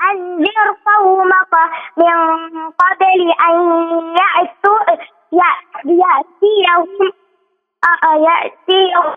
وأنذر قومك من قبل أن يأتيهم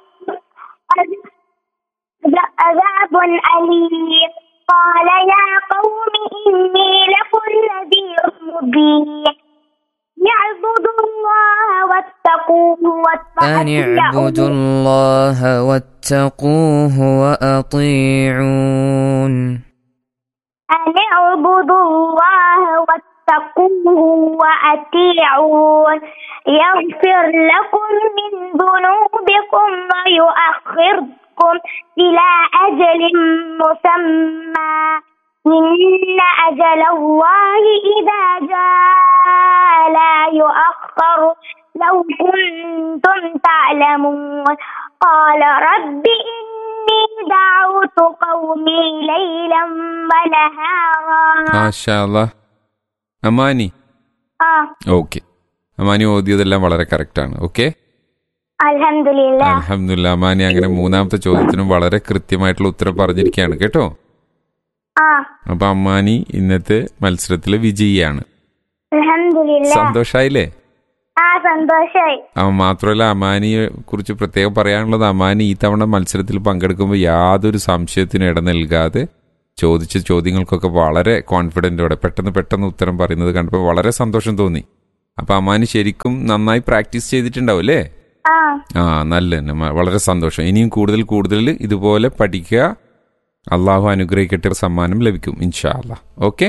عذاب أليم. قال يا قوم إني لكم نذير مبين. اعبدوا الله واتقوه أن اعبدوا الله واتقوه وأطيعون. أن اعبدوا الله واتقوه وأطيعون يغفر لكم من ذنوبكم ويؤخركم إلى أجل مسمى إن أجل الله إذا جاء لا يؤخر لو كنتم تعلمون. قال رب إني دعوت قومي ليلا ونهارا. ما شاء الله. Amani okay, Amani ഓതിയതെല്ലാം വളരെ കറക്റ്റാണ്. Okay, അൽഹംദുലില്ലാ. അൽഹംദുലില്ലാ. അമാനി അങ്ങനെ മൂന്നാമത്തെ ചോദ്യത്തിനും വളരെ കൃത്യമായിട്ടുള്ള ഉത്തരം പറഞ്ഞിരിക്കുകയാണ് കേട്ടോ. അപ്പൊ അമ്മാനി ഇന്നത്തെ മത്സരത്തിലെ വിജയിയാണ്. സന്തോഷായില്ലേ? സന്തോഷായി. മാത്രമല്ല, അമാനിയെ കുറിച്ച് പ്രത്യേകം പറയാനുള്ളത്, അമാനി ഈ തവണ മത്സരത്തിൽ പങ്കെടുക്കുമ്പോൾ യാതൊരു സംശയത്തിനും ഇട നൽകാതെ ചോദിച്ച ചോദ്യങ്ങൾക്കൊക്കെ വളരെ കോൺഫിഡൻറ്റോടെ പെട്ടെന്ന് ഉത്തരം പറയുന്നത് കണ്ടപ്പോൾ വളരെ സന്തോഷം തോന്നി. അപ്പൊ അമാനി ശരിക്കും നന്നായി പ്രാക്ടീസ് ചെയ്തിട്ടുണ്ടാവും അല്ലേ? നല്ല തന്നെ, വളരെ സന്തോഷം. ഇനിയും കൂടുതൽ ഇതുപോലെ പഠിക്കുക. അള്ളാഹു അനുഗ്രഹിക്കട്ടെ, സമ്മാനം ലഭിക്കും ഇൻഷാ അല്ലാഹ്. Okay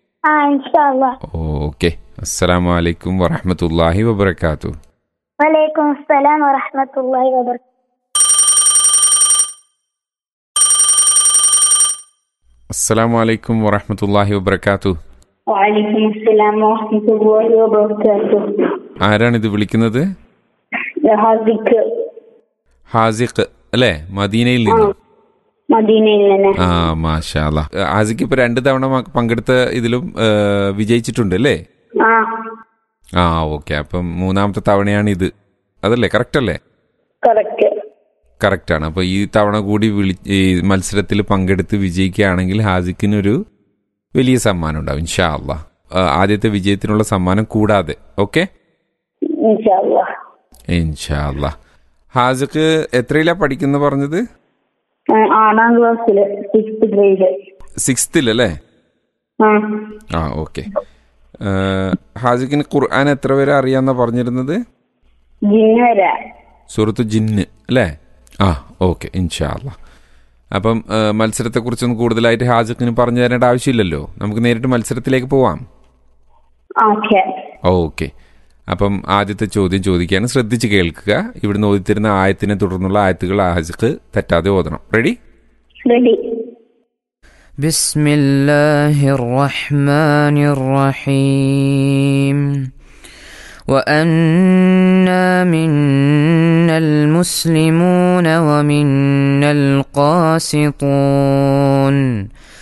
okay. അസ്സലാമു അലൈക്കും വറഹ്മത്തുള്ളാഹി വബറകാതുഹു. വലൈക്കും അസ്സലാം വറഹ്മത്തുള്ളാഹി വബറകാതുഹു. അസ്സലാമു അലൈക്കും വറഹ്മത്തുള്ളാഹി വബറകാതുഹു. വലൈക്കും അസ്സലാം വറഹ്മത്തുള്ളാഹി വബറകാതുഹു. ആരാണിത് വിളിക്കുന്നത്? ഹാസിഖ് അല്ലേ? മദീനയിൽ നിന്ന്. മാഷാ അല്ലാഹ്. ഹാസിഖ് ഇപ്പൊ 2 തവണ പങ്കെടുത്ത ഇതിലും വിജയിച്ചിട്ടുണ്ട് അല്ലേ? ഓക്കെ. അപ്പം 3ാമത്തെ തവണയാണ് ഇത്, അതല്ലേ? കറക്റ്റ് അല്ലേ? കറക്റ്റ് ആണ്. അപ്പൊ ഈ തവണ കൂടി ഈ മത്സരത്തിൽ പങ്കെടുത്ത് വിജയിക്കുകയാണെങ്കിൽ ഹാസിഖിനൊരു വലിയ സമ്മാനം ഉണ്ടാവും ഇൻഷാ അല്ലാഹ്. ആദ്യത്തെ വിജയത്തിനുള്ള സമ്മാനം കൂടാതെ. ഓക്കെ, ഇൻഷാ അല്ലാഹ്. ഹാസിഖ് എത്രയിലാ പഠിക്കുന്ന പറഞ്ഞത്? 6ാം ക്ലാസ്സില്, 6th ഗ്രേഡ്. 6th അല്ലേ? ഓക്കെ. ഹാസിഖിന് ഖുർആൻ എത്ര വരെ അറിയാന്നാ പറഞ്ഞിരുന്നത്? സൂറത്ത് ജിന്ന് അല്ലേ? ഓക്കെ, ഇൻഷാ അല്ലാഹ്. അപ്പം മത്സരത്തെ കുറിച്ചൊന്നും കൂടുതലായിട്ട് ഹാസിഖിന് പറഞ്ഞു തരേണ്ട ആവശ്യമില്ലല്ലോ. നമുക്ക് നേരിട്ട് മത്സരത്തിലേക്ക് പോവാം. ഓക്കെ. അപ്പം ആദ്യത്തെ ചോദ്യം ചോദിക്കുകയാണ്, ശ്രദ്ധിച്ച് കേൾക്കുക. ഇവിടുന്ന് ഓതിത്തരുന്ന ആയത്തിനെ തുടർന്നുള്ള ആയത്തുകൾ ഹാസിഖ് തെറ്റാതെ ഓതണം. റെഡി? ബിസ്മില്ലാഹിർ റഹ്മാനിർ റഹീം. وأنا منا المسلمون ومنا القاسطون